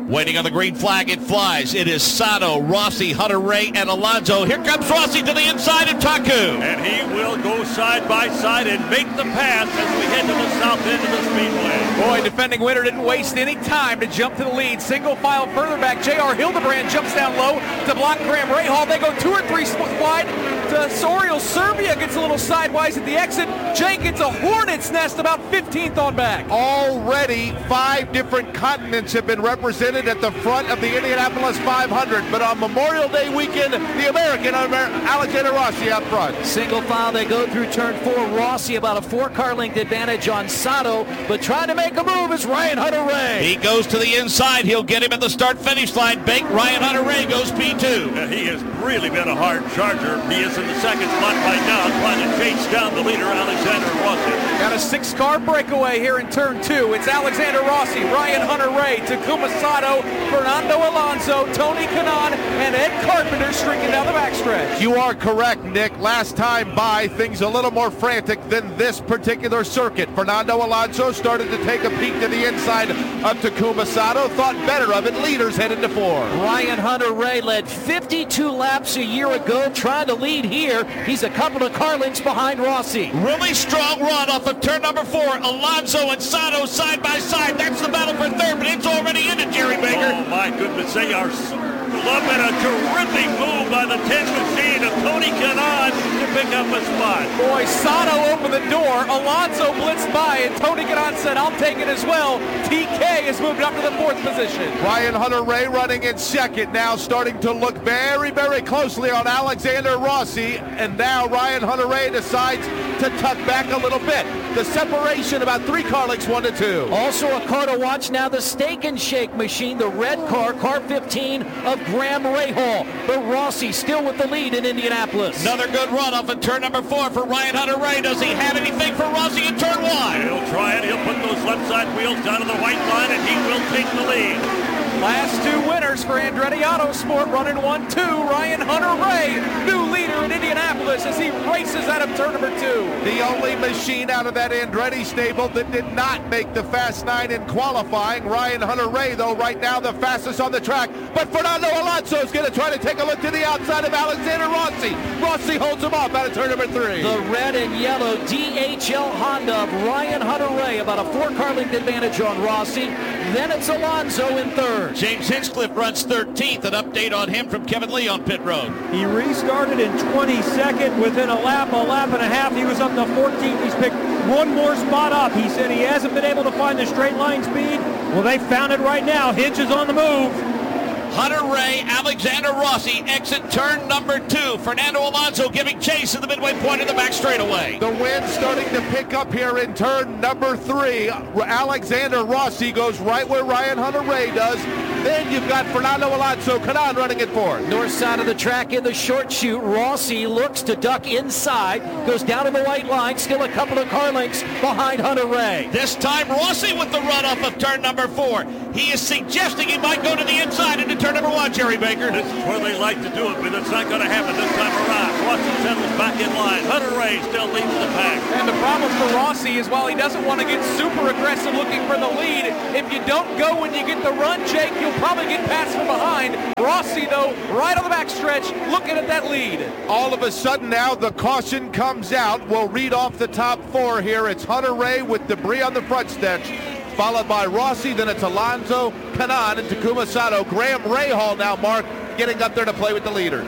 Waiting on the green flag, it flies. It is Sato, Rossi, Hunter-Reay, and Alonso. Here comes Rossi to the inside of Taku. And he will go side by side and make the pass as we head to the south end of the speedway. Boy, defending winner didn't waste any time to jump to the lead. Single file further back. J.R. Hildebrand jumps down low to block Graham Rahal. They go 2 or 3 wide. Sorial Serbia gets a little sidewise at the exit. Jenkins, a hornet's nest, about 15th on back. Already 5 different continents have been represented at the front of the Indianapolis 500, but on Memorial Day weekend, the American Alexander Rossi out front. Single file, they go through turn 4. Rossi about a 4-car length advantage on Sato, but trying to make a move is Ryan Hunter-Reay. He goes to the inside. He'll get him at the start-finish line. Bake Ryan Hunter-Reay goes P2. He has really been a hard charger. He is in the second spot right now, trying to chase down the leader, Alexander Rossi. Got a 6-car breakaway here in turn 2. It's Alexander Rossi, Ryan Hunter-Reay, Takuma Sato, Fernando Alonso, Tony Kanaan, and Ed Carpenter streaking down the backstretch. You are correct, Nick. Last time by, things a little more frantic than this particular circuit. Fernando Alonso started to take a peek to the inside of Takuma Sato, thought better of it. Leaders headed to 4. Ryan Hunter-Reay led 52 laps a year ago, trying to lead here. He's a couple of car lengths behind Rossi. Really strong run off of turn number 4. Alonso and Sato side by side. That's the battle for third, but it's already ended, Jerry Baker. Oh my goodness, they are love and a terrific move by the 10 machine of Tony Kanaan to pick up a spot. Boy, Sato opened the door. Alonso blitzed by, and Tony Kanaan said, I'll take it as well. TK has moved up to the 4th position. Ryan Hunter-Reay running in second now, starting to look very, very closely on Alexander Rossi, and now Ryan Hunter-Reay decides to tuck back a little bit. The separation about 3 car lengths, 1 to 2. Also a car to watch now, the Steak and Shake machine, the red car, car 15 of Graham Rahal. But Rossi still with the lead in Indianapolis. Another good run off of turn number 4 for Ryan Hunter-Reay. Does he have anything for Rossi in turn 1? He'll try it. He'll put those left side wheels down to the white line, and he will take the lead. Last 2 winners for Andretti Autosport, running 1-2. Ryan Hunter-Reay, new leader in Indianapolis as he races out of turn number 2. The only machine out of that Andretti stable that did not make the Fast 9 in qualifying. Ryan Hunter-Reay, though, right now the fastest on the track. But Fernando Alonso is going to try to take a look to the outside of Alexander Rossi. Rossi holds him off out of turn number 3. The red and yellow DHL Honda of Ryan Hunter-Reay, about a 4-car length advantage on Rossi. Then it's Alonso in 3rd. James Hinchcliffe runs 13th. An update on him from Kevin Lee on pit road. He restarted in 22nd. Within a lap and a half, he was up to 14th. He's picked one more spot up. He said he hasn't been able to find the straight line speed. Well, they found it right now. Hinch is on the move. Hunter-Reay, Alexander Rossi exit turn number 2. Fernando Alonso giving chase at the midway point of the back straightaway. The wind starting to pick up here in turn number 3. Alexander Rossi goes right where Ryan Hunter-Reay does. Then you've got Fernando Alonso, Kanaan running it 4th. North side of the track in the short chute. Rossi looks to duck inside, goes down to the white line, still a couple of car lengths behind Hunter-Reay. This time Rossi with the run off of turn number 4. He is suggesting he might go to the inside into turn number 1, Jerry Baker. This is where they like to do it, but it's not going to happen this time around. Rossi settles back in line. Hunter-Reay still leads the pack. And the problem for Rossi is while he doesn't want to get super aggressive looking for the lead, if you don't go when you get the run, Jake, you'll probably get passed from behind. Rossi, though, right on the backstretch, looking at that lead. All of a sudden now the caution comes out. We'll read off the top 4 here. It's Hunter-Reay with debris on the front stretch, followed by Rossi, then it's Alonso, Kanaan, and Takuma Sato. Graham Rahal now, Mark, getting up there to play with the leaders.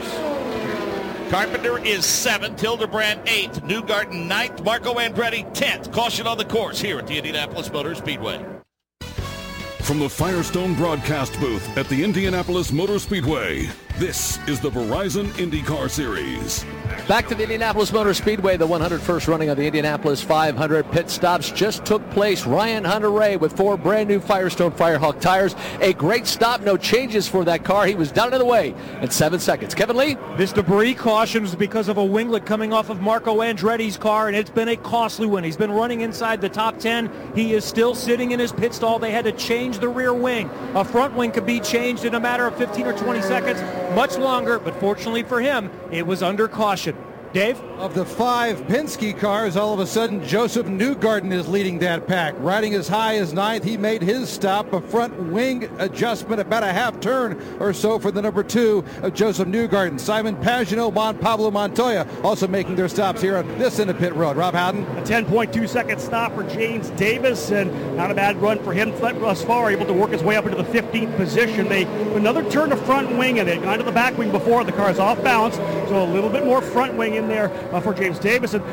Carpenter is 7th, Hildebrand 8th, Newgarden 9th, Marco Andretti 10th. Caution on the course here at the Indianapolis Motor Speedway. From the Firestone broadcast booth at the Indianapolis Motor Speedway, this is the Verizon IndyCar Series. Back to the Indianapolis Motor Speedway, the 101st running of the Indianapolis 500. Pit stops just took place. Ryan Hunter-Reay with 4 brand new Firestone Firehawk tires. A great stop, no changes for that car. He was down and away in 7 seconds. Kevin Lee? This debris caution was because of a winglet coming off of Marco Andretti's car, and it's been a costly one. He's been running inside the top 10. He is still sitting in his pit stall. They had to change the rear wing. A front wing could be changed in a matter of 15 or 20 seconds, much longer, but fortunately for him, it was under caution. Dave? Of the 5 Penske cars, all of a sudden Joseph Newgarden is leading that pack. Riding as high as 9th, he made his stop. A front wing adjustment, about a half turn or so for the number 2 of Joseph Newgarden. Simon Pagenaud, Juan Pablo Montoya also making their stops here on this end of pit road. Rob Howden. A 10.2 second stop for James Davis, and not a bad run for him thus far, able to work his way up into the 15th position. They another turn to front wing, and they got to the back wing before. The car's off balance, so a little bit more front wing in there for James Davis, and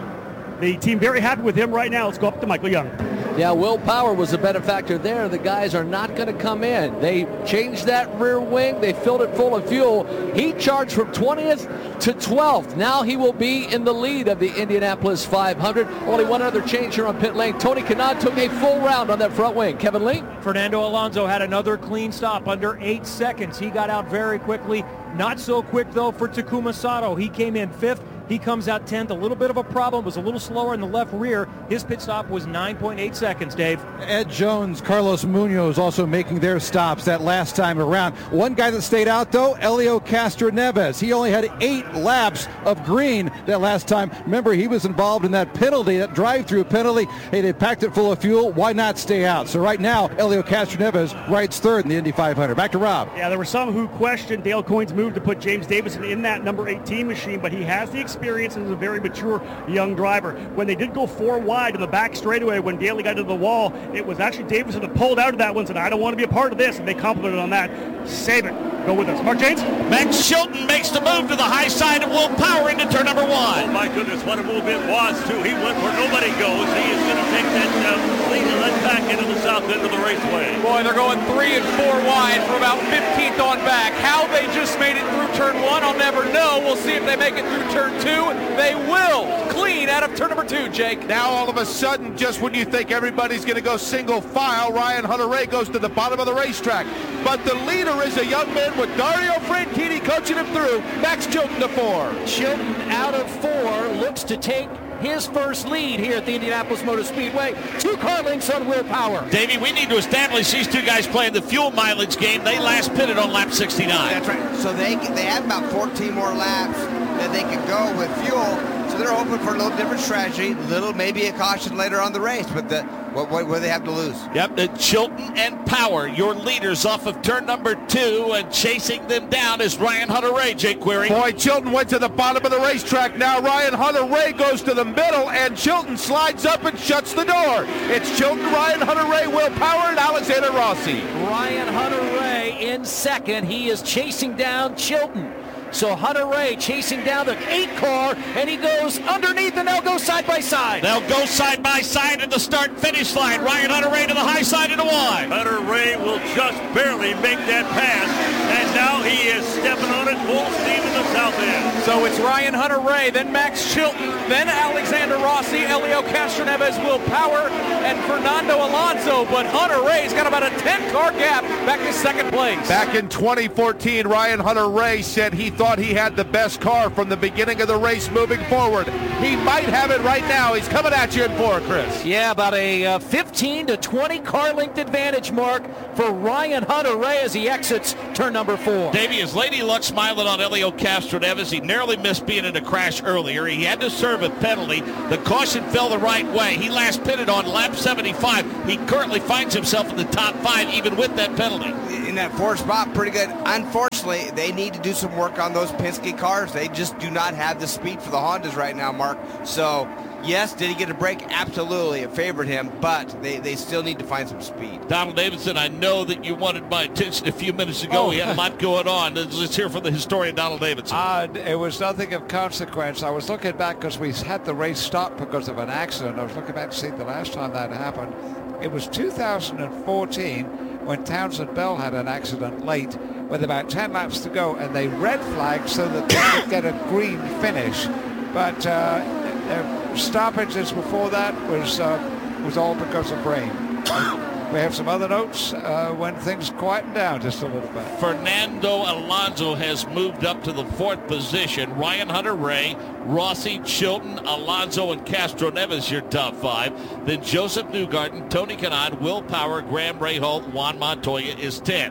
the team very happy with him right now. Let's go up to Michael Young. Yeah, Will Power was a benefactor there. The guys are not going to come in. They changed that rear wing. They filled it full of fuel. He charged from 20th to 12th. Now he will be in the lead of the Indianapolis 500. Only one other change here on pit lane. Tony Kanaan took a full round on that front wing. Kevin Lee? Fernando Alonso had another clean stop under 8 seconds. He got out very quickly. Not so quick, though, for Takuma Sato. He came in 5th. He comes out 10th. A little bit of a problem. Was a little slower in the left rear. His pit stop was 9.8 seconds, Dave. Ed Jones, Carlos Munoz also making their stops that last time around. One guy that stayed out, though, Helio Castroneves. He only had 8 laps of green that last time. Remember, he was involved in that penalty, that drive-through penalty. Hey, they packed it full of fuel. Why not stay out? So right now, Helio Castroneves rides 3rd in the Indy 500. Back to Rob. Yeah, there were some who questioned Dale Coyne's move to put James Davison in that number 18 machine, but he has the experience and is a very mature young driver. When they did go 4 wide in the back straightaway, when Daly got to the wall, it was actually Davison that pulled out of that one, said, I don't want to be a part of this, and they complimented on that. Save it. Go with us. Mark James? Max Chilton makes the move to the high side of Will Power into turn number 1. Oh my goodness, what a move it was, too. He went where nobody goes. He is going to take that lead and let back into the south end of the raceway. Boy, they're going 3 and 4 wide for about 15th on back. How they just made it through turn 1, I'll never know. We'll see if they make it through turn 2. They will. Clean out of turn number 2, Jake. Now all of a sudden, just when you think everybody's going to go single file, Ryan Hunter-Reay goes to the bottom of the racetrack. But the leader is a young man with Dario Franchitti coaching him through. Max Chilton to 4. Chilton out of 4 looks to take his first lead here at the Indianapolis Motor Speedway. 2 car lengths on Will Power. Davey, we need to establish these 2 guys playing the fuel mileage game. They last pitted on lap 69. That's right. So they have about 14 more laps that they can go with fuel. So they're hoping for a little different strategy, maybe a caution later on the race, but what do they have to lose? Yep, Chilton and Power, your leaders off of turn number 2, and chasing them down is Ryan Hunter-Reay, Jake Query. Boy, Chilton went to the bottom of the racetrack. Now Ryan Hunter-Reay goes to the middle, and Chilton slides up and shuts the door. It's Chilton, Ryan Hunter-Reay, Will Power, and Alexander Rossi. Ryan Hunter-Reay in second. He is chasing down Chilton. So Hunter-Reay chasing down the 8 car, and he goes underneath, and they'll go side by side. They'll go side by side at the start-finish line. Ryan Hunter-Reay to the high side of the wide. Hunter-Reay will just barely make that pass, and now he is stepping on it full steam in the south end. So it's Ryan Hunter-Reay, then Max Chilton, then Alexander Rossi, Helio Castroneves, Will Power, and Fernando Alonso. But Hunter-Reay's got about a 10-car gap back to second place. Back in 2014, Ryan Hunter-Reay said he thought he had the best car from the beginning of the race moving forward. He might have it right now. He's coming at you in 4, Chris. Yeah, about a 15 to 20 car length advantage mark for Ryan Hunter-Reay as he exits turn number 4. Davey, is Lady Luck smiling on Helio Castroneves? He narrowly missed being in a crash earlier. He had to serve a penalty. The caution fell the right way. He last pitted on lap 75. He currently finds himself in the top 5 even with that penalty. In that 4th spot, pretty good. Unfortunately, they need to do some work on those Penske cars. They just do not have the speed for the Hondas right now, Mark. So, yes, did he get a break? Absolutely. It favored him, but they still need to find some speed. Donald Davidson, I know that you wanted my attention a few minutes ago. We had a lot going on. Let's hear from the historian, Donald Davidson. It was nothing of consequence. I was looking back because we had the race stopped because of an accident. I was looking back to see the last time that happened. It was 2014 when Townsend Bell had an accident late with about 10 laps to go, and they red flagged so that they could get a green finish. But their stoppages before that was all because of rain. We have some other notes when things quieten down just a little bit. Fernando Alonso has moved up to the 4th position. Ryan Hunter-Reay, Rossi, Chilton, Alonso, and Castroneves, your top 5. Then Joseph Newgarden, Tony Kanaan, Will Power, Graham Rahal, Juan Montoya is 10th.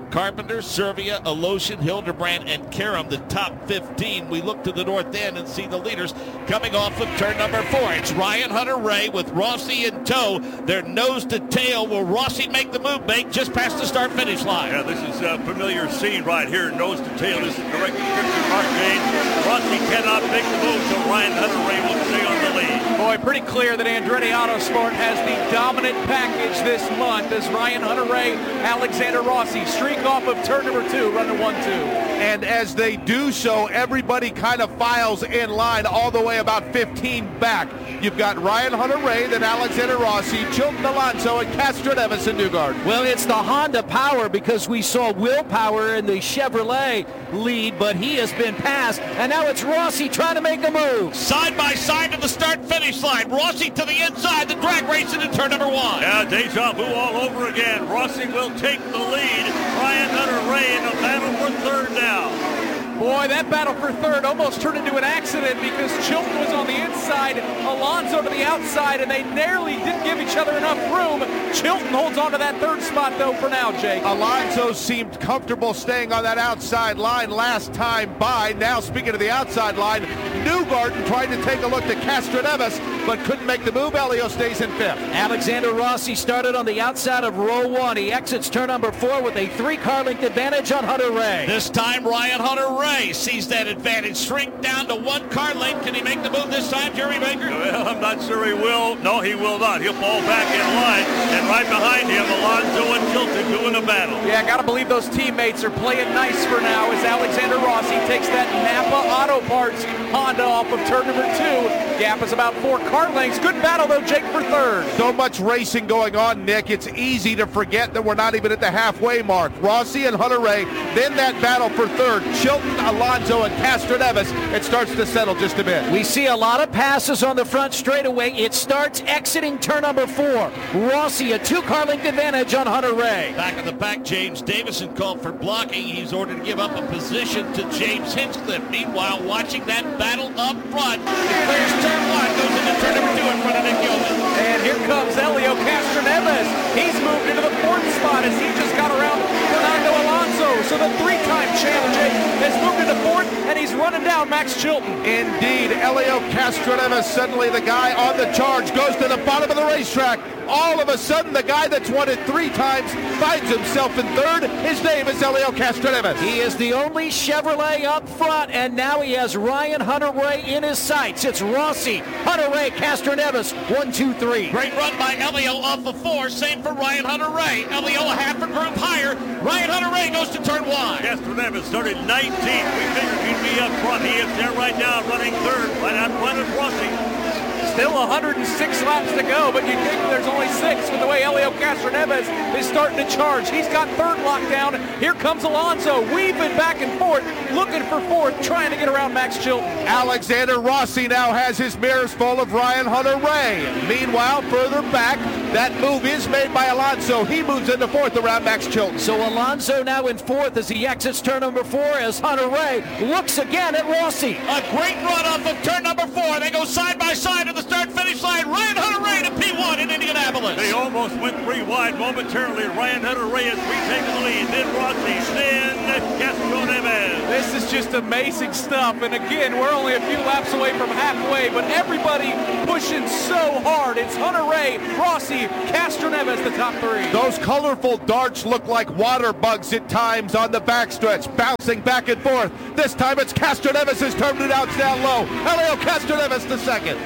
Carpenter, Servia, Alotion, Hildebrand, and Karam, the top 15. We look to the north end and see the leaders coming off of turn number 4. It's Ryan Hunter-Reay with Rossi in tow. They're nose to tail. Will Rossi make the move, Mate, just past the start-finish line? Yeah, this is a familiar scene right here, nose to tail. This is correct description, Mark James. Rossi cannot make the move, so Ryan Hunter-Reay will stay on the lead. Boy, pretty clear that Andretti Autosport has the dominant package this month as Ryan Hunter-Reay, Alexander Rossi streak off of turn number 2, run to 1-2. And as they do so, everybody kind of files in line all the way about 15 back. You've got Ryan Hunter-Reay, then Alexander Rossi, Chilton Alonso, and Castroneves and Newgarden. Well, it's the Honda power because we saw Will Power in the Chevrolet lead, but he has been passed, and now it's Rossi trying to make a move. Side by side to the start-finish line. Rossi to the inside, the drag racing in turn number 1. Yeah, deja vu all over again. Rossi will take the lead. Ryan Hunter-Reay in a battle for third now. Boy, that battle for third almost turned into an accident because Chilton was on the inside, Alonso to the outside, and they nearly didn't give each other enough room. Chilton holds on to that third spot, though, for now, Jake. Alonso seemed comfortable staying on that outside line last time by. Now, speaking of the outside line, Newgarden tried to take a look at Castroneves, but couldn't make the move. Elio stays in 5th. Alexander Rossi started on the outside of row 1. He exits turn number 4 with a 3-car length advantage on Hunter-Reay. This time, Ryan Hunter-Reay sees that advantage shrink down to 1 car length. Can he make the move this time, Jerry Baker? Well, I'm not sure he will. No, he will not. He'll fall back in line. And right behind him, Alonso and Chilton doing a battle. Yeah, got to believe those teammates are playing nice for now as Alexander Rossi takes that Napa Auto Parts Honda off of turn number 2. Gap is about 4 car lengths. Good battle, though, Jake, for third. So much racing going on, Nick. It's easy to forget that we're not even at the halfway mark. Rossi and Hunter-Reay, then that battle for third. Chilton, Alonso, and Castroneves. It starts to settle just a bit. We see a lot of passes on the front straightaway. It starts exiting turn number 4. Rossi, a 2-car length advantage on Hunter-Reay. Back in the back, James Davison called for blocking. He's ordered to give up a position to James Hinchcliffe. Meanwhile, watching that battle up front, he clears turn 1, goes into turn number 2 in front of Nick Yeoman. And here comes Elio Castroneves. He's moved into the 4th spot as he just got around Fernando Alonso. So the 3-time champ, Jake, has moved into 4th, and he's running down Max Chilton. Indeed, Elio Castroneves, suddenly the guy on the charge, goes to the bottom of the racetrack. All of a sudden, the guy that's won it 3 times finds himself in 3rd. His name is Elio Castroneves. He is the only Chevrolet up front, and now he has Ryan Hunter-Reay in his sights. It's Rossi, Hunter-Reay, Castroneves, 1, 2, 3. Great run by Elio off of 4. Same for Ryan Hunter-Reay. Elio a half a group higher. Ryan Hunter-Reay goes to turn 1. Castroneves started 19th. We figured he'd be up front. He is there right now, running 3rd, right out front of Rossi. Still 106 laps to go, but you think there's only 6 with the way Elio Castroneves is starting to charge. He's got 3rd lockdown. Here comes Alonso, weaving back and forth, looking for 4th, trying to get around Max Chilton. Alexander Rossi now has his mirrors full of Ryan Hunter-Reay. Meanwhile, further back, that move is made by Alonso. He moves into 4th around Max Chilton. So Alonso now in 4th as he exits turn number 4 as Hunter-Reay looks again at Rossi. A great run off of turn number 4. They go side by side at the start-finish line. Ryan Hunter-Reay to P1 in Indianapolis. They almost went 3 wide momentarily. Ryan Hunter-Reay has retaken the lead. Then Rossi, then Castroneves. This is just amazing stuff. And again, we're only a few laps away from halfway, but everybody pushing so hard. It's Hunter-Reay, Rossi, Castroneves, the top 3. Those colorful darts look like water bugs at times on the backstretch, bouncing back and forth. This time it's Castroneves who's turned it out down low. Elio Castroneves the 2nd.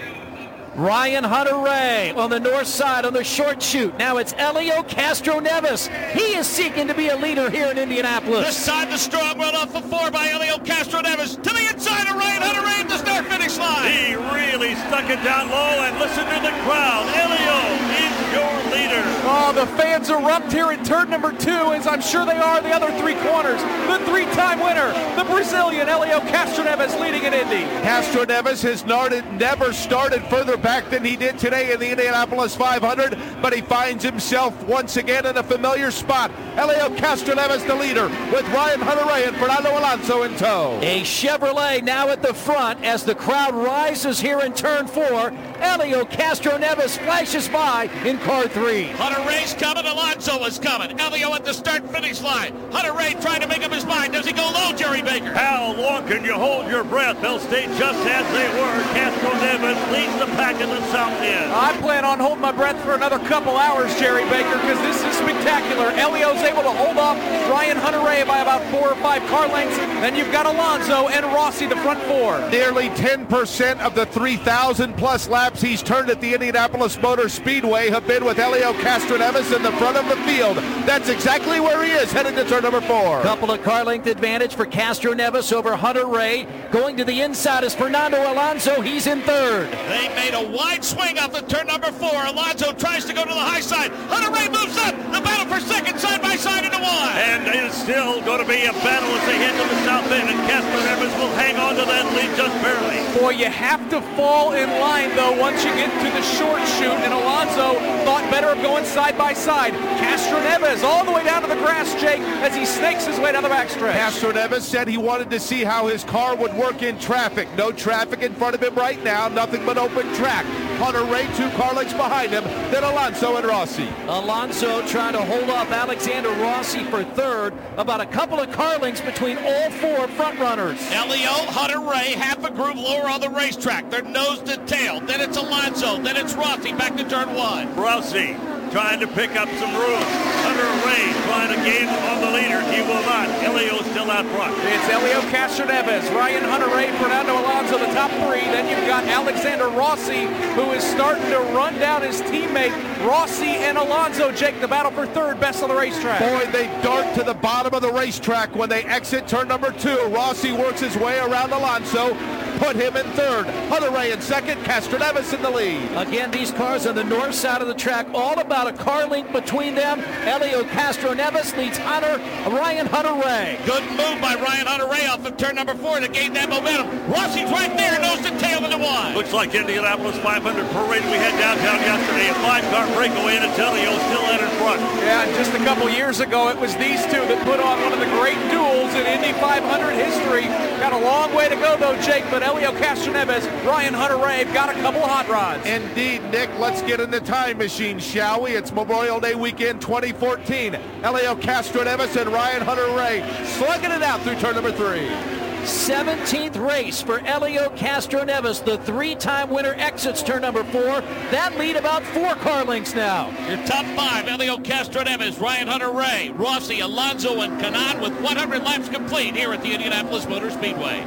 Ryan Hunter-Reay on the north side on the short chute. Now it's Elio Castroneves. He is seeking to be a leader here in Indianapolis. This side the strong run off of 4 by Elio Castroneves to the inside of Ryan Hunter-Reay at the start-finish line. He really stuck it down low, and listen to the crowd. Elio is your leader. Oh, the fans erupt here in turn number 2, as I'm sure they are the other 3 corners. The 3-time winner, the Brazilian Elio Castroneves, leading in Indy. Castroneves has never started further back than he did today in the Indianapolis 500, but he finds himself once again in a familiar spot. Elio Castroneves the leader with Ryan Hunter-Reay and Fernando Alonso in tow. A Chevrolet now at the front as the crowd rises here in turn 4. Helio Castroneves flashes by in car 3. Hunter Ray's coming. Alonso is coming. Helio at the start-finish line. Hunter Ray trying to make up his mind. Does he go low, Jerry Baker? How long can you hold your breath? They'll stay just as they were. Castroneves leads the pack in the south end. I plan on holding my breath for another couple hours, Jerry Baker, because this is spectacular. Helio's able to hold off Ryan Hunter-Reay by about 4 or 5 car lengths. Then you've got Alonso and Rossi, the front 4. Nearly 10% of the 3,000 plus laps he's turned at the Indianapolis Motor Speedway have been with Helio Castroneves in the front of the field. That's exactly where he is heading to turn number 4. Couple of car length advantage for Castroneves over Hunter-Reay. Going to the inside is Fernando Alonso. He's in 3rd. They made a wide swing off the turn number 4. Alonso tries to go to the high side. Hunter-Reay moves up. The battle for second, side by side into 1. And it's still going to be a battle as they head to the south end, and Castroneves will hang on to that lead just barely. Boy, you have to fall in line, though, once you get to the short chute, and Alonso thought better of going side by side. Castroneves all the way down to the grass, Jake, as he snakes his way down the backstretch. Castroneves said he wanted to see how his car would work in traffic. No traffic in front of him right now, nothing but open track. Hunter-Reay 2 car lengths behind him, then Alonso and Rossi. Alonso trying to hold off Alexander Rossi for 3rd. About a couple of car lengths between all 4 front runners. Helio, Hunter-Reay, half a groove lower on the racetrack. They're nose to tail. Then it's Alonso. Then it's Rossi back to turn 1. Rossi trying to pick up some room. Hunter-Reay trying to gain on the leader. He will not. Helio still out front. It's Helio Castroneves, Ryan Hunter-Reay, Fernando Alonso, the top 3. Then you've got Alexander Rossi, who is starting to run down his teammate. Rossi and Alonso, Jake, the battle for 3rd, best on the racetrack. Boy, they dart to the bottom of the racetrack when they exit turn number 2. Rossi works his way around Alonso, put him in 3rd. Hunter-Reay in 2nd, Castroneves in the lead. Again, these cars on the north side of the track, all about a car length between them. Helio Castroneves leads Ryan Hunter-Reay. Good move by Ryan Hunter-Reay off of turn number 4 to gain that momentum. Rossi's right there, nose to tail into 1. Looks like Indianapolis 500 parade we had downtown yesterday. A 5-car breakaway, and Helio still out in front. Yeah, just a couple years ago, it was these two that put on one of the great duels in Indy 500 history. Got a long way to go, though, Jake, but Helio Castroneves, Ryan Hunter-Reay have got a couple of hot rods. Indeed, Nick. Let's get in the time machine, shall we? It's Memorial Day weekend 2014. Helio Castroneves and Ryan Hunter-Reay slugging it out through turn number 3. 17th race for Helio Castroneves. The 3-time winner exits turn number 4. That lead about 4 car lengths now. Your top 5, Helio Castroneves, Ryan Hunter-Reay, Rossi, Alonso, and Kanaan with 100 laps complete here at the Indianapolis Motor Speedway.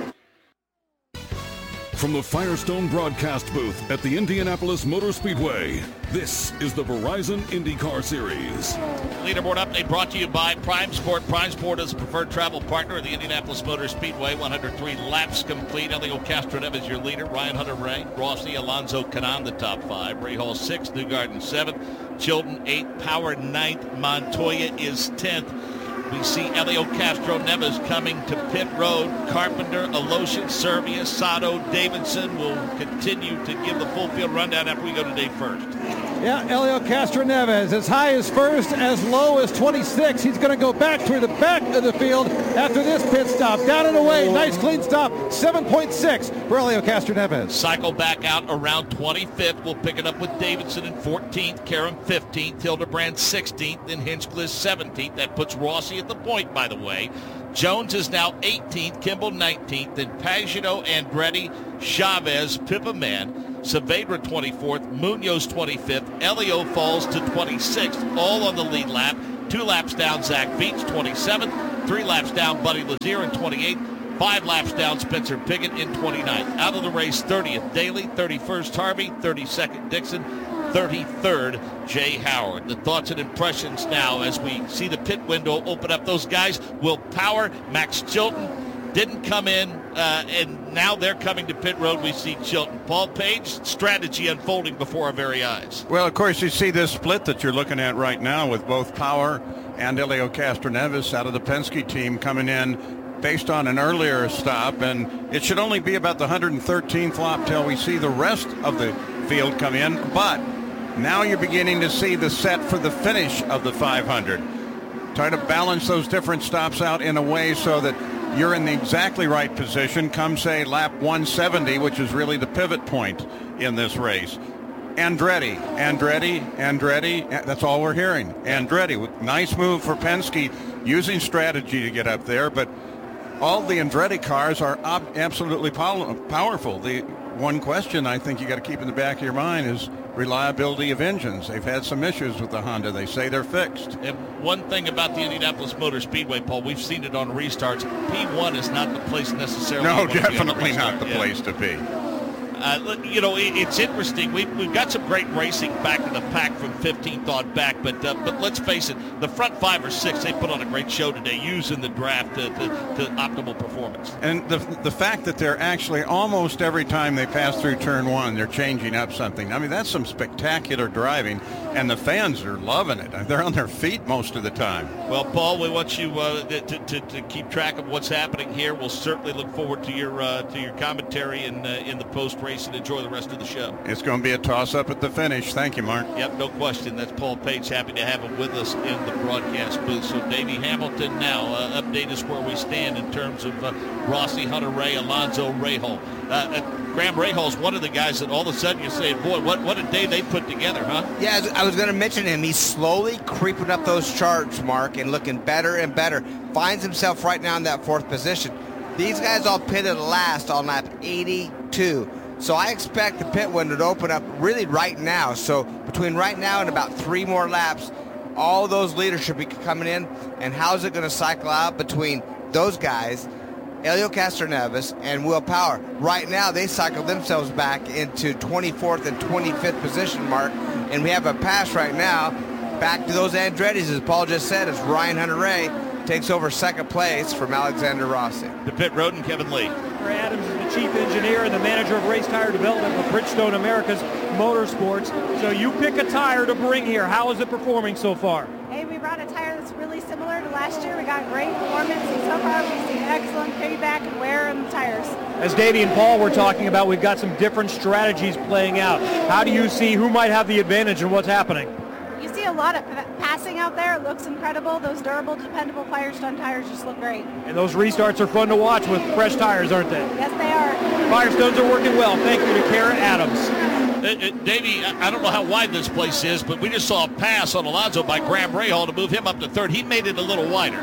From the Firestone broadcast booth at the Indianapolis Motor Speedway, this is the Verizon IndyCar Series. Leaderboard update brought to you by Prime Sport. Prime Sport is a preferred travel partner of the Indianapolis Motor Speedway. 103 laps complete. Helio Castroneves your leader. Ryan Hunter-Reay, Rossi, Alonso, Kanaan the top 5. Rahal 6th, Newgarden 7th, Chilton 8th, Power 9th, Montoya is 10th. We see Helio Castroneves coming to pit road. Carpenter, Alosian, Servia, Sato, Davidson will continue to give the full field rundown after we go to day 1st. Yeah, Helio Castroneves as high as 1st, as low as 26. He's going to go back to the back of the field after this pit stop. Down and away, nice clean stop, 7.6 for Helio Castroneves. Cycle back out around 25th. We'll pick it up with Davidson in 14th, Karam 15th, Hildebrand 16th, then Hinchcliffe 17th. That puts Rossi at the point, by the way. Jones is now 18th, Kimball 19th, then Pagenaud, Andretti, Chavez, Pippa Mann, Saavedra 24th, Munoz 25th, Helio falls to 26th, all on the lead lap. 2 laps down, Zach Beach 27th, 3 laps down, Buddy Lazier in 28th, 5 laps down, Spencer Pigot in 29th. Out of the race, 30th, Daly, 31st, Harvey, 32nd, Dixon, 33rd, Jay Howard. The thoughts and impressions now as we see the pit window open up. Those guys will power. Max Chilton didn't come in, and now they're coming to pit road. We see Chilton. Paul Page, strategy unfolding before our very eyes. Well, of course, you see this split that you're looking at right now with both Power and Helio Castroneves out of the Penske team coming in based on an earlier stop, and it should only be about the 113th lap till we see the rest of the field come in, but now you're beginning to see the set for the finish of the 500. Try to balance those different stops out in a way so that you're in the exactly right position come, say, lap 170, which is really the pivot point in this race. Andretti, that's all we're hearing. Andretti, nice move for Penske, using strategy to get up there, but all the Andretti cars are absolutely powerful. The one question I think you got to keep in the back of your mind is reliability of engines. They've had some issues with the Honda. They say they're fixed. And one thing about the Indianapolis Motor Speedway, Paul, we've seen it on restarts. P1 is not the place necessarily. No, definitely not the place to be. It's interesting. We've got some great racing back in the pack from 15th on back, but let's face it, the front 5 or 6, they put on a great show today using the draft to optimal performance. And the fact that they're actually almost every time they pass through turn 1, they're changing up something. I mean, that's some spectacular driving, and the fans are loving it. They're on their feet most of the time. Well, Paul, we want you to keep track of what's happening here. We'll certainly look forward to your commentary in the post-race and enjoy the rest of the show. It's going to be a toss-up at the finish. Thank you, Mark. Yep, no question. That's Paul Page. Happy to have him with us in the broadcast booth. So, Davey Hamilton now, update us where we stand in terms of Rossi, Hunter-Reay, Alonso, Rahal. Graham Rahal's one of the guys that all of a sudden you're saying, boy, what a day they put together, huh? Yeah, I was going to mention him. He's slowly creeping up those charts, Mark, and looking better and better. Finds himself right now in that 4th position. These guys all pitted last on lap 82. So I expect the pit window to open up really right now. So between right now and about 3 more laps, all those leaders should be coming in. And how's it going to cycle out between those guys, Helio Castroneves and Will Power? Right now, they cycled themselves back into 24th and 25th position, Mark. And we have a pass right now back to those Andrettis, as Paul just said, as Ryan Hunter-Reay takes over 2nd place from Alexander Rossi. The pit road and Kevin Lee. Adams is the chief engineer and the manager of race tire development for Bridgestone Americas Motorsports. So you pick a tire to bring here. How is it performing so far? Hey, we brought a tire that's really similar to last year. We got great performance, and so far we've seen excellent payback and wear on the tires. As Davey and Paul were talking about, we've got some different strategies playing out. How do you see who might have the advantage and what's happening? You see a lot of passing out there. It looks incredible. Those durable, dependable Firestone tires just look great. And those restarts are fun to watch with fresh tires, aren't they? Yes, they are. Firestones are working well. Thank you to Karen Adams. Davey, I don't know how wide this place is, but we just saw a pass on Alonso by Graham Rahal to move him up to 3rd. He made it a little wider.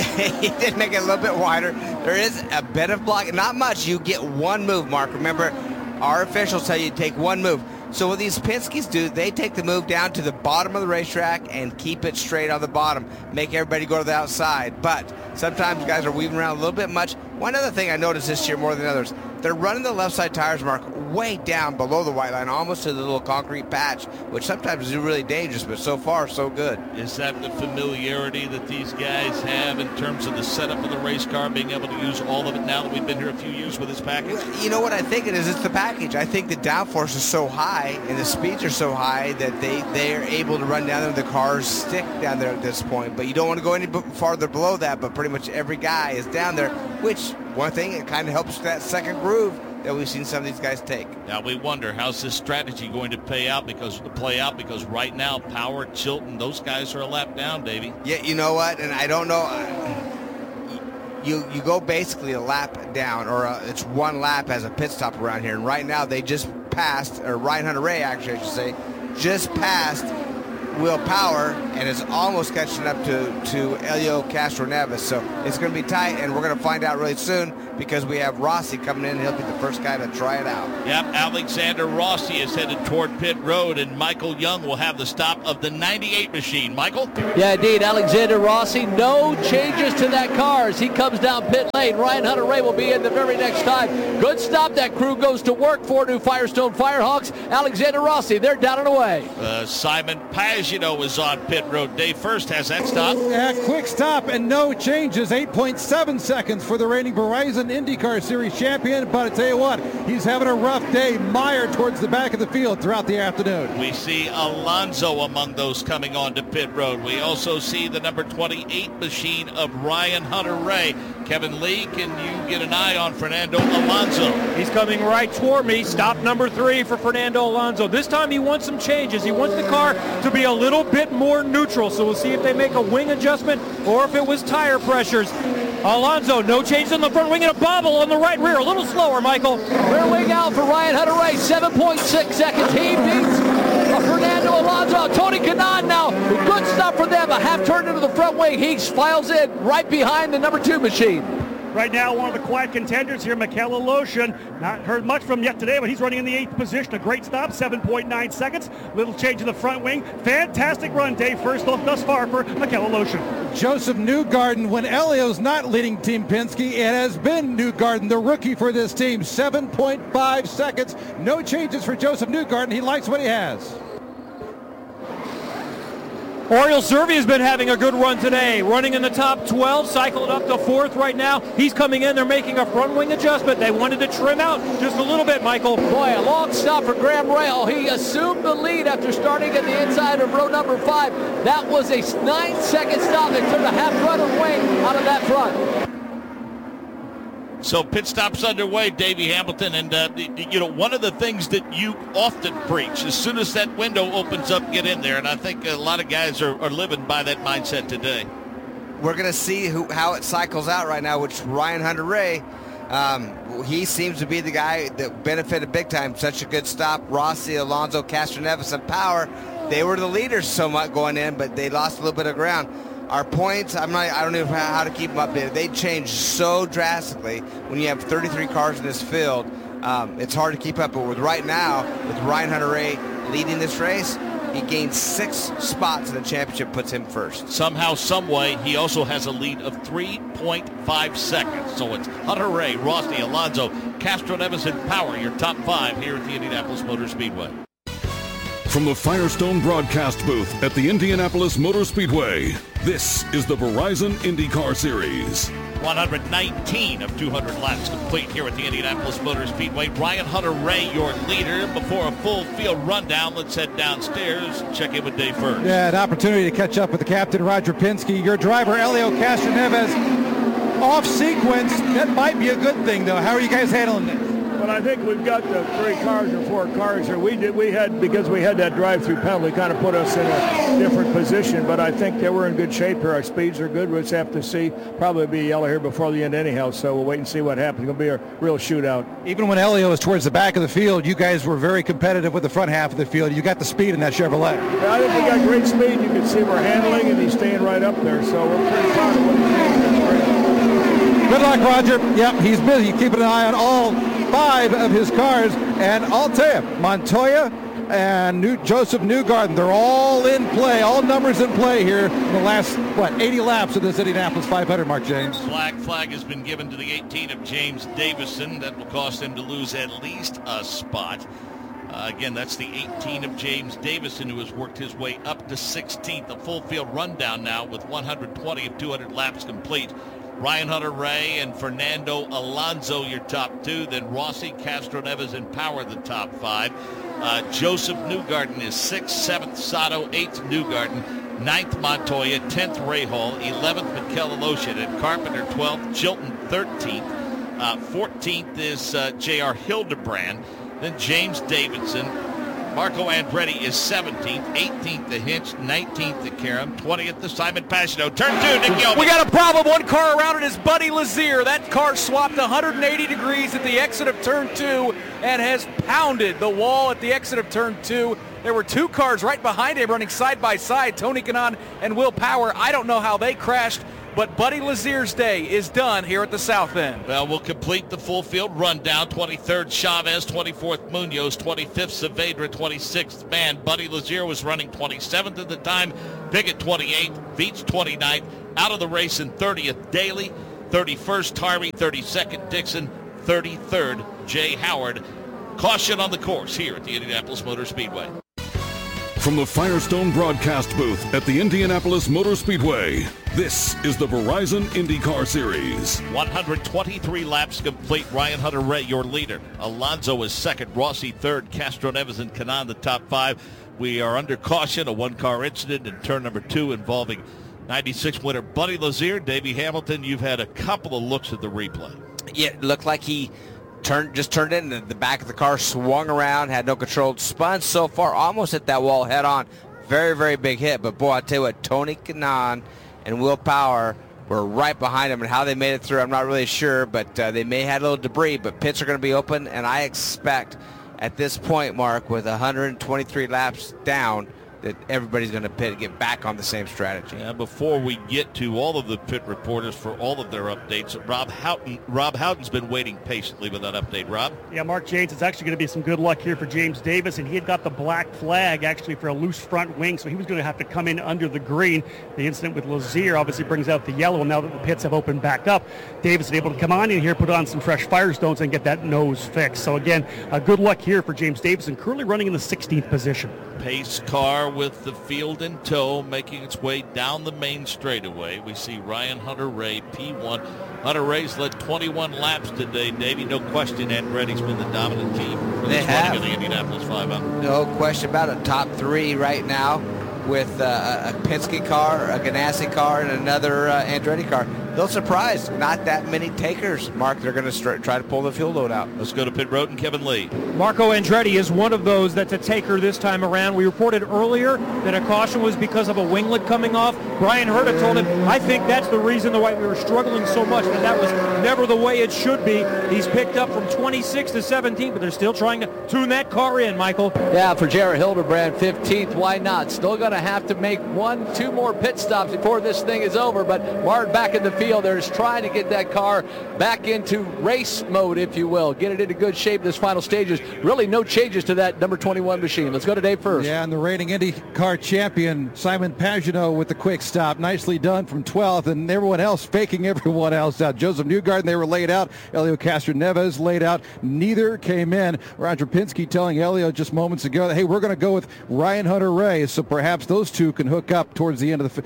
He did make it a little bit wider. There is a bit of block. Not much. You get 1 move, Mark. Remember, our officials tell you to take 1 move. So what these Penskes do, they take the move down to the bottom of the racetrack and keep it straight on the bottom, make everybody go to the outside. But sometimes guys are weaving around a little bit much. One other thing I noticed this year more than others, they're running the left side tires, Mark, way down below the white line, almost to the little concrete patch, which sometimes is really dangerous, but so far, so good. Is that the familiarity that these guys have in terms of the setup of the race car, being able to use all of it now that we've been here a few years with this package? You know what I think it is? It's the package. I think the downforce is so high and the speeds are so high that they are able to run down there. The cars stick down there at this point, but you don't want to go any farther below that, but pretty much every guy is down there, which one thing, it kind of helps that 2nd groove that we've seen some of these guys take. Now we wonder, how's this strategy going to play out because right now Power, Chilton, those guys are a lap down, Davey. Yeah, you know what? And I don't know. You go basically a lap down, or it's 1 lap as a pit stop around here. And right now they just passed, or Ryan Hunter-Reay actually I should say, just passed Will Power and is almost catching up to Helio Castroneves. So it's going to be tight, and we're going to find out really soon because we have Rossi coming in. He'll be the first guy to try it out. Yep, Alexander Rossi is headed toward pit road, and Michael Young will have the stop of the 98 machine. Michael? Yeah, indeed. Alexander Rossi, no changes to that car as he comes down pit lane. Ryan Hunter-Reay will be in the very next time. Good stop. That crew goes to work. 4 new Firestone Firehawks. Alexander Rossi, they're down and away. Simon Pagenaud is on pit road. Dave First has that stop. Yeah, quick stop and no changes. 8.7 seconds for the reigning Verizon IndyCar Series champion. But I tell you what, he's having a rough day. mired towards the back of the field throughout the afternoon. We see Alonso among those coming on to pit road. We also see the number 28 machine of Ryan Hunter-Reay. Kevin Lee, can you get an eye on Fernando Alonso? He's coming right toward me. Stop number 3 for Fernando Alonso. This time he wants some changes. He wants the car to be a little bit more neutral. So we'll see if they make a wing adjustment or if it was tire pressures. Alonso, no change on the front wing and a bobble on the right rear. A little slower, Michael. Rear wing out for Ryan Hunter-Reay. 7.6 seconds. He beats Fernando Alonso. Tony Kanaan now. Good stop for them. A half turn into the front wing. He files in right behind the number 2 machine. Right now, one of the quiet contenders here, Mikel Aloshin. Not heard much from him yet today, but he's running in the 8th position. A great stop, 7.9 seconds. Little change in the front wing. Fantastic run, Dave, first off thus far for Mikel Aloshin. Joseph Newgarden, when Elio's not leading Team Penske, it has been Newgarden, the rookie for this team. 7.5 seconds. No changes for Joseph Newgarden. He likes what he has. Oriol Servia has been having a good run today, running in the top 12, cycled up to 4th right now. He's coming in, they're making a front wing adjustment. They wanted to trim out just a little bit, Michael. Boy, a long stop for Graham Rahal. He assumed the lead after starting at the inside of row number 5. That was a 9-second stop that took a half-rudder wing out of that front. So pit stops underway, Davey Hamilton, and one of the things that you often preach, as soon as that window opens up, get in there, and I think a lot of guys are living by that mindset today. We're going to see how it cycles out right now, which Ryan Hunter-Reay, he seems to be the guy that benefited big time. Such a good stop. Rossi, Alonso, Castroneves, and Power, they were the leaders so much going in, but they lost a little bit of ground. Our points, I don't know how to keep them updated. They change so drastically when you have 33 cars in this field. It's hard to keep up, but right now, with Ryan Hunter-Reay leading this race, he gained 6 spots in the championship, puts him first. Somehow, some way, he also has a lead of 3.5 seconds. So it's Hunter-Reay, Rossi, Alonso, Castroneves, and Power, your top 5 here at the Indianapolis Motor Speedway. From the Firestone broadcast booth at the Indianapolis Motor Speedway, this is the Verizon IndyCar Series. 119 of 200 laps complete here at the Indianapolis Motor Speedway. Ryan Hunter-Reay, your leader. Before a full field rundown, let's head downstairs and check in with Dave first. Yeah, an opportunity to catch up with the captain, Roger Penske. Your driver, Helio Castroneves, off sequence. That might be a good thing, though. How are you guys handling this? But I think we've got the 3 cars or 4 cars here. Because we had that drive-through penalty, kind of put us in a different position. But I think that we're in good shape here. Our speeds are good. We'll just have to see. Probably be yellow here before the end anyhow. So we'll wait and see what happens. It's going to be a real shootout. Even when Helio was towards the back of the field, you guys were very competitive with the front half of the field. You got the speed in that Chevrolet. Yeah, I think we got great speed. You can see we're handling, and he's staying right up there. So we're pretty proud of what he's doing. Good luck, Roger. Yep, he's busy keeping an eye on all 5 of his cars, and I'll tell you, Montoya and Joseph Newgarden, they're all in play, all numbers in play here in the last, 80 laps of this Indianapolis 500, Mark James. Flag has been given to the 18 of James Davison. That will cost him to lose at least a spot. Again, that's the 18 of James Davison, who has worked his way up to 16th. A full field rundown now with 120 of 200 laps complete. Ryan Hunter-Reay and Fernando Alonso, your top 2. Then Rossi, Castroneves, and Power, the top 5. Joseph Newgarden is 6th, 7th Sato, 8th Newgarden, 9th Montoya, 10th Rahal, 11th Mikel Aloshin, and Carpenter 12th, Chilton 13th. 14th is J.R. Hildebrand. Then James Davidson. Marco Andretti is 17th, 18th to Hinch, 19th to Karam, 20th to Simon Pagenaud. Turn 2, Nick Gilbert. We got a problem. 1 car around it is Buddy Lazier. That car swapped 180 degrees at the exit of turn 2 and has pounded the wall at the exit of turn 2. There were 2 cars right behind him running side by side, Tony Kanaan and Will Power. I don't know how they crashed, but Buddy Lazier's day is done here at the South End. Well, we'll complete the full field rundown. 23rd Chavez, 24th Munoz, 25th Saavedra, 26th Mann. Buddy Lazier was running 27th at the time. Piggott 28th, Veach 29th. Out of the race in 30th Daly, 31st Harvey, 32nd Dixon, 33rd Jay Howard. Caution on the course here at the Indianapolis Motor Speedway. From the Firestone broadcast booth at the Indianapolis Motor Speedway, this is the Verizon IndyCar Series. 123 laps complete. Ryan Hunter-Reay, your leader. Alonso is 2nd. Rossi 3rd. Castroneves and Kanaan, the top 5. We are under caution. A 1-car incident in turn number 2 involving 96 winner Buddy Lazier. Davey Hamilton, you've had a couple of looks at the replay. Yeah, it looked like he just turned in the back of the car, swung around, had no control, spun so far, almost hit that wall head on. Very, very big hit. But boy, I tell you what, Tony Kanaan and Will Power were right behind him, and how they made it through, I'm not really sure, but they may have had a little debris, but pits are going to be open, and I expect at this point, Mark, with 123 laps down, that everybody's going to get back on the same strategy. Yeah, before we get to all of the pit reporters for all of their updates, Rob Houghton's been waiting patiently with that update. Rob? Yeah, Mark James, it's actually going to be some good luck here for James Davis, and he had got the black flag actually for a loose front wing, so he was going to have to come in under the green. The incident with Lazier obviously brings out the yellow, and now that the pits have opened back up, Davis is able to come on in here, put on some fresh Firestones, and get that nose fixed. So again, good luck here for James Davis, and currently running in the 16th position. Pace car with the field in tow, making its way down the main straightaway. We see Ryan Hunter-Reay, P1. Hunter-Reay's led 21 laps today, Davey. No question Andretti's been the dominant team for this running of the Indianapolis 500. No question about it. Top three right now with a Penske car, a Ganassi car, and another Andretti car. They'll surprise. Not that many takers, Mark. They're going to try to pull the fuel load out. Let's go to pit road and Kevin Lee. Marco Andretti is one of those that's a taker this time around. We reported earlier that a caution was because of a winglet coming off. Brian Herta told him, I think that's the reason why we were struggling so much, and that was never the way it should be. He's picked up from 26 to 17, but they're still trying to tune that car in, Michael. Yeah, for Jared Hildebrand, 15th, why not? Still going to have to make 1-2 more pit stops before this thing is over, but Martin back in the field. They're just trying to get that car back into race mode, if you will. Get it into good shape in this final stages. Really no changes to that number 21 machine. Let's go to Dave first. Yeah, and the reigning IndyCar champion, Simon Pagenaud, with the quick stop. Nicely done from 12th, and everyone else faking everyone else out. Joseph Newgarden, they were laid out. Elio Castroneves laid out. Neither came in. Roger Penske telling Elio just moments ago that, hey, we're going to go with Ryan Hunter-Reay, so perhaps those two can hook up towards the end of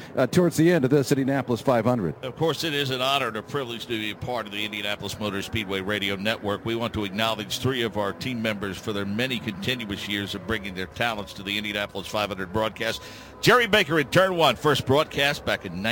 this Indianapolis 500. Of course, it is an honor and a privilege to be a part of the Indianapolis Motor Speedway Radio Network. We want to acknowledge 3 of our team members for their many continuous years of bringing their talents to the Indianapolis 500 broadcast. Jerry Baker in Turn 1, first broadcast back in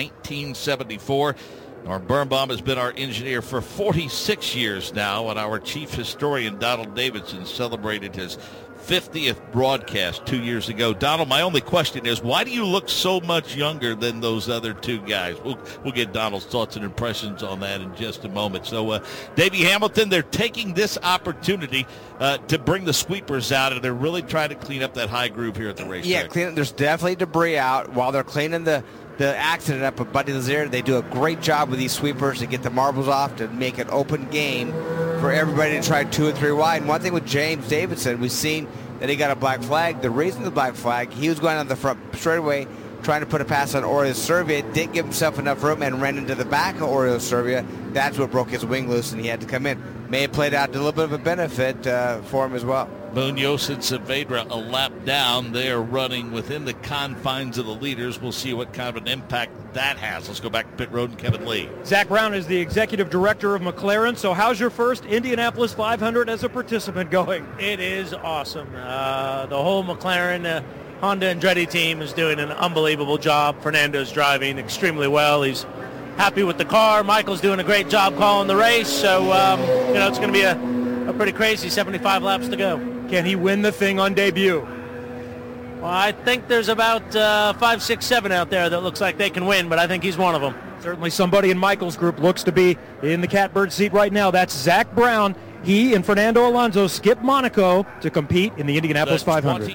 1974. Norm Birnbaum has been our engineer for 46 years now, and our chief historian, Donald Davidson, celebrated his 50th broadcast 2 years ago. Donald, my only question is, why do you look so much younger than those other 2 guys? We'll get Donald's thoughts and impressions on that in just a moment. So, Davey Hamilton, they're taking this opportunity to bring the sweepers out, and they're really trying to clean up that high groove here at the racetrack. Yeah, there's definitely debris out while they're cleaning the accident up with Buddy Lazier. They do a great job with these sweepers to get the marbles off, to make an open game for everybody to try 2 and 3 wide. And one thing with James Davidson, we've seen that he got a black flag. The reason the black flag, he was going on the front straightaway trying to put a pass on Oriol Servia, didn't give himself enough room and ran into the back of Oriol Servia. That's what broke his wing loose, and he had to come in. May have played out a little bit of a benefit for him as well. Munoz and Saavedra a lap down. They are running within the confines of the leaders. We'll see what kind of an impact that has. Let's go back to pit road and Kevin Lee. Zach Brown is the executive director of McLaren. So how's your first Indianapolis 500 as a participant going? It is awesome. The whole McLaren Honda Andretti team is doing an unbelievable job. Fernando's driving extremely well. He's happy with the car. Michael's doing a great job calling the race. So, it's going to be a pretty crazy 75 laps to go. Can he win the thing on debut? Well, I think there's about 5, 6, 7 out there that looks like they can win, but I think he's one of them. Certainly somebody in Michael's group looks to be in the catbird seat right now. That's Zach Brown. He and Fernando Alonso skip Monaco to compete in the Indianapolis 500.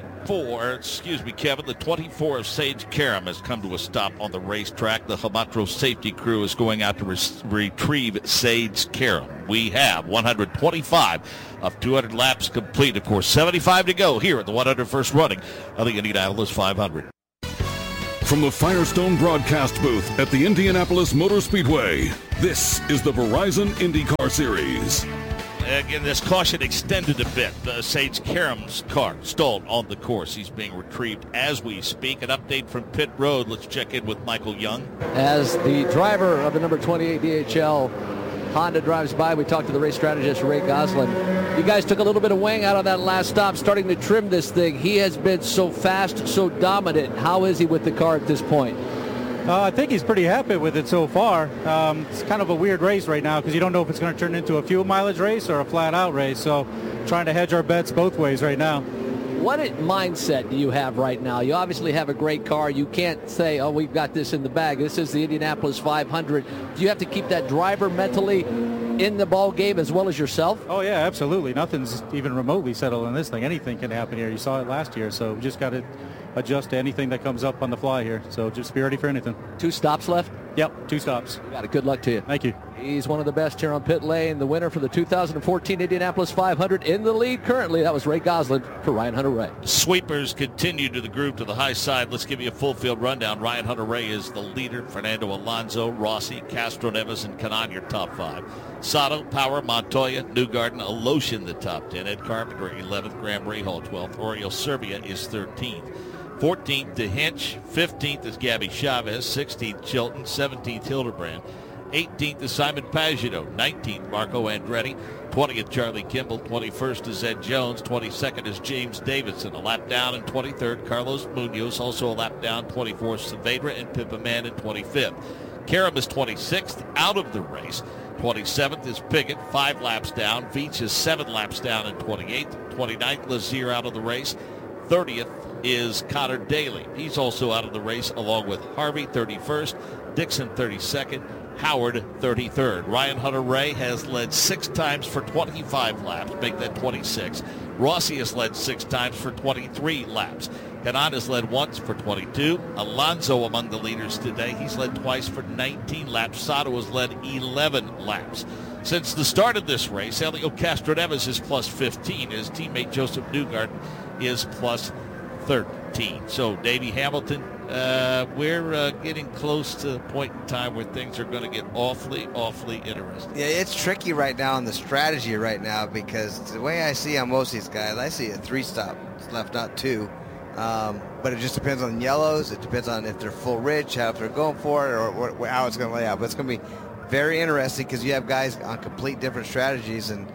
Kevin, the 24 of Sage Karam has come to a stop on the racetrack. The Hamatro safety crew is going out to retrieve Sage Karam. We have 125 of 200 laps complete. Of course, 75 to go here at the 101st running of the Indianapolis 500. From the Firestone broadcast booth at the Indianapolis Motor Speedway, this is the Verizon IndyCar Series. Again, this caution extended a bit. Sage Karam's car stalled on the course. He's being retrieved as we speak. An update from pit road. Let's check in with Michael Young. As the driver of the number 28 DHL Honda drives by, we talked to the race strategist, Ray Goslin. You guys took a little bit of wing out on that last stop, starting to trim this thing. He has been so fast, so dominant. How is he with the car at this point? I think he's pretty happy with it so far. It's kind of a weird race right now because you don't know if it's going to turn into a fuel mileage race or a flat-out race. So trying to hedge our bets both ways right now. What mindset do you have right now? You obviously have a great car. You can't say, oh, we've got this in the bag. This is the Indianapolis 500. Do you have to keep that driver mentally in the ball game as well as yourself? Oh, yeah, absolutely. Nothing's even remotely settled in this thing. Anything can happen here. You saw it last year, so we just got to adjust to anything that comes up on the fly here. So just be ready for anything. 2 stops left? Yep, 2 stops. Got it. Good luck to you. Thank you. He's one of the best here on pit lane. The winner for the 2014 Indianapolis 500 in the lead currently. That was Ray Goslin for Ryan Hunter-Reay. Sweepers continue to the groove to the high side. Let's give you a full field rundown. Ryan Hunter-Reay is the leader. Fernando Alonso, Rossi, Castroneves, and Kanaan your top 5. Sato, Power, Montoya, Newgarden, Aloshin the top 10. Ed Carpenter 11th. Graham Rahal 12th. Oriol Serbia is 13th. 14th to Hinch. 15th is Gabby Chavez. 16th Chilton. 17th Hildebrand. 18th is Simon Pagenaud. 19th Marco Andretti. 20th Charlie Kimball. 21st is Ed Jones. 22nd is James Davidson. A lap down in 23rd. Carlos Munoz. Also a lap down. 24th Saavedra and Pippa Mann in 25th. Karam is 26th out of the race. 27th is Piggott, 5 laps down. Veach is 7 laps down in 28th. 29th, Lazier out of the race. 30th is Connor Daly. He's also out of the race along with Harvey, 31st. Dixon, 32nd. Howard, 33rd. Ryan Hunter-Reay has led 6 times for 25 laps. Make that 26. Rossi has led 6 times for 23 laps. Kanaan has led once for 22. Alonso among the leaders today. He's led twice for 19 laps. Sato has led 11 laps. Since the start of this race, Helio Castroneves is plus 15. His teammate Joseph Newgarden is plus 13. So Davey Hamilton, we're getting close to the point in time where things are going to get awfully interesting. Yeah, it's tricky right now on the strategy right now because the way I see on most of these guys, I see a 3-stop left, not 2. But it just depends on yellows. It depends on if they're full rich, how if they're going for it, or how it's going to lay out. But it's going to be very interesting because you have guys on complete different strategies, and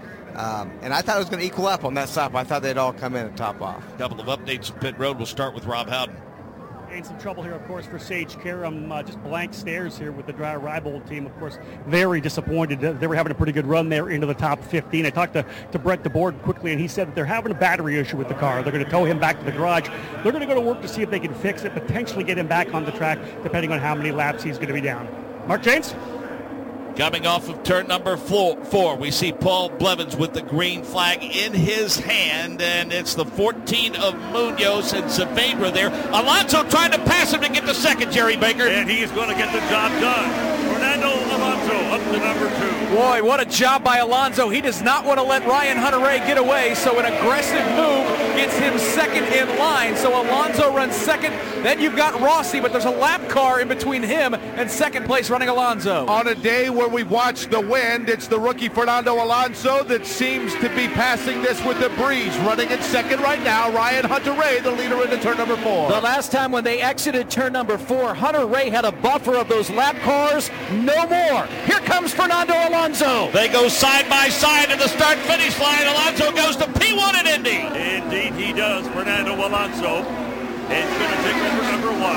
I thought it was going to equal up on that stop. I thought they'd all come in and top off. A couple of updates at pit road. We'll start with Rob Howden. In some trouble here, of course, for Sage Karam. Just blank stares here with the dry Rybold team. Of course, very disappointed. They were having a pretty good run there into the top 15. I talked to Brett DeBoard quickly, and he said that they're having a battery issue with the car. They're going to tow him back to the garage. They're going to go to work to see if they can fix it, potentially get him back on the track, depending on how many laps he's going to be down. Mark Janes? Coming off of turn number 4, we see Paul Blevins with the green flag in his hand, and it's the 14 of Munoz and Saavedra there. Alonso trying to pass him to get the second, Jerry Baker. And he's going to get the job done. Fernando Alonso up to number 2. Boy, what a job by Alonso. He does not want to let Ryan Hunter-Reay get away, so an aggressive move gets him second in line. So Alonso runs second. Then you've got Rossi, but there's a lap car in between him and second place running Alonso. On a day where we've watched the wind, it's the rookie Fernando Alonso that seems to be passing this with the breeze. Running in second right now, Ryan Hunter-Reay, the leader into turn number 4. The last time when they exited turn number 4, Hunter-Reay had a buffer of those lap cars. No more. Here comes Fernando Alonso. They go side by side at the start-finish line. Alonso goes to P1 at Indy. Indeed he does. Fernando Alonso is going to take over number 1.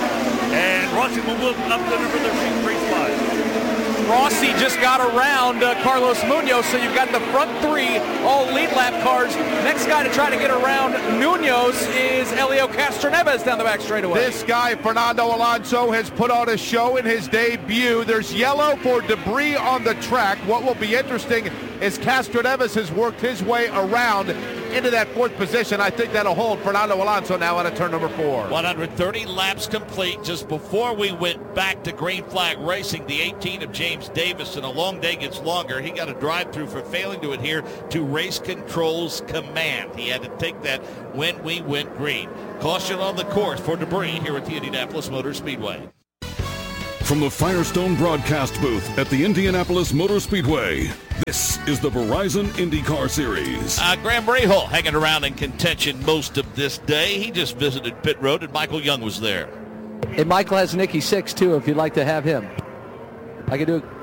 And Rossi will move up to number 3 spot. Rossi just got around Carlos Munoz, so you've got the front 3 all lead lap cars. Next guy to try to get around Munoz is Helio Castroneves down the back straightaway. This guy, Fernando Alonso, has put on a show in his debut. There's yellow for debris on the track. What will be interesting is Castroneves has worked his way around into that 4th position. I think that'll hold Fernando Alonso now out of turn number 4. 130 laps complete. Just before we went back to green flag racing, the 18 of James Davison. A long day gets longer. He got a drive-through for failing to adhere to race control's command. He had to take that when we went green. Caution on the course for debris here at the Indianapolis Motor Speedway. From the Firestone broadcast booth at the Indianapolis Motor Speedway, this is the Verizon IndyCar Series. Graham Rahal hanging around in contention most of this day. He just visited pit road, and Michael Young was there. And Michael has Nicky 6 too, if you'd like to have him. I can do it.